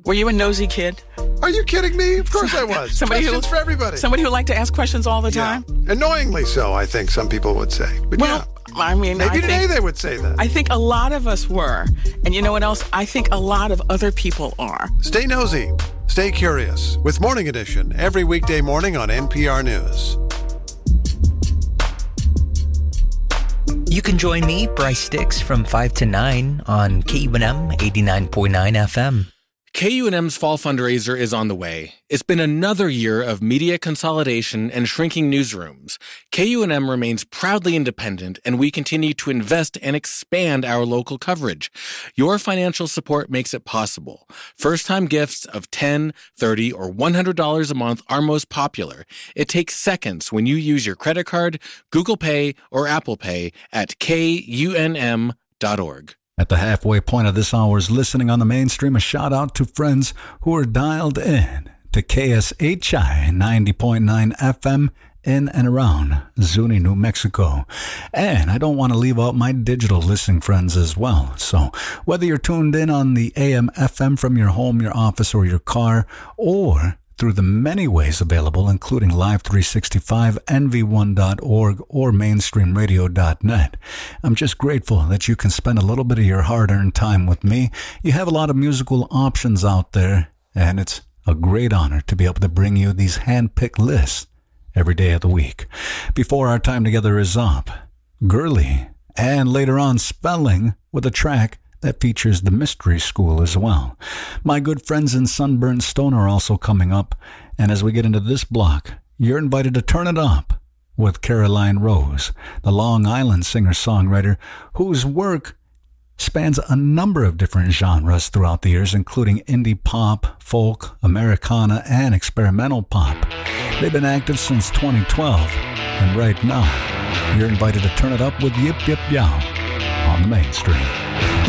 Were you a nosy kid? Are you kidding me? Of course I was. Questions for everybody. Somebody who liked to ask questions all the time? Annoyingly so, I think some people would say. But I mean, maybe today they would say that. I think a lot of us were. And you know what else? I think a lot of other people are. Stay nosy. Stay curious with Morning Edition every weekday morning on NPR News. You can join me, Bryce Sticks, from 5 to 9 on KUNM 89.9 FM. KUNM's fall fundraiser is on the way. It's been another year of media consolidation and shrinking newsrooms. KUNM remains proudly independent, and we continue to invest and expand our local coverage. Your financial support makes it possible. First-time gifts of $10, $30, or $100 a month are most popular. It takes seconds when you use your credit card, Google Pay, or Apple Pay at KUNM.org. At the halfway point of this hour's listening on the mainstream, a shout out to friends who are dialed in to KSHI 90.9 FM in and around Zuni, New Mexico. And I don't want to leave out my digital listening friends as well. So whether you're tuned in on the AM FM from your home, your office, or your car, or through the many ways available, including Live 365, NV1.org, or mainstreamradio.net. I'm just grateful that you can spend a little bit of your hard-earned time with me. You have a lot of musical options out there, and it's a great honor to be able to bring you these hand-picked lists every day of the week. Before our time together is up, Gurley, and later on Spelling with a track that features the Mystery School as well. My good friends in Sunburned Stone are also coming up, and as we get into this block, you're invited to turn it up with Caroline Rose, the Long Island singer-songwriter whose work spans a number of different genres throughout the years, including indie pop, folk, Americana, and experimental pop. They've been active since 2012, and right now, you're invited to turn it up with Yip Yip Yow on the mainstream.